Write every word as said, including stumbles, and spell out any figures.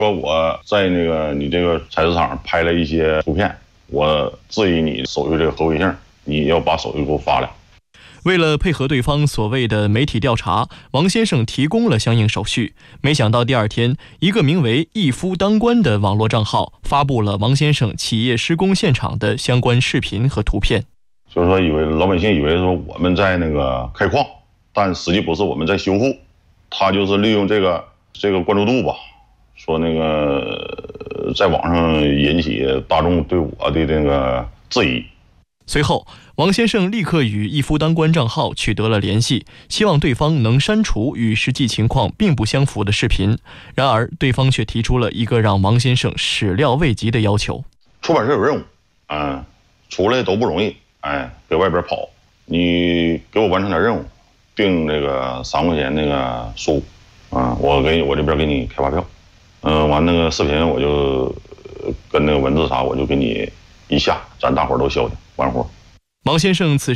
说我在那个你这个菜市场拍了一些图片，我质疑你手续这个合规性，你要把手续给我发来。 为了配合对方所谓的媒体调查，王先生提供了相应手续。没想到第二天，一个名为“一夫当关”的网络账号发布了王先生企业施工现场的相关视频和图片。 就是说，以为老百姓以为说我们在那个开矿，但实际不是，我们在修复。他就是利用这个这个关注度吧，说那个在网上引起大众对我的那个质疑。 随后，王先生立刻与“一夫当关”账号取得了联系，希望对方能删除与实际情况并不相符的视频。然而，对方却提出了一个让王先生始料未及的要求： 出版社有任务，嗯，出来都不容易，哎，搁外边跑，你给我完成点任务，定那个三块钱那个书，啊、嗯，我给我这边给你开发票，嗯、呃，完那个视频我就跟那个文字啥，我就给你一下，咱大伙儿都消停完活。 王先生此时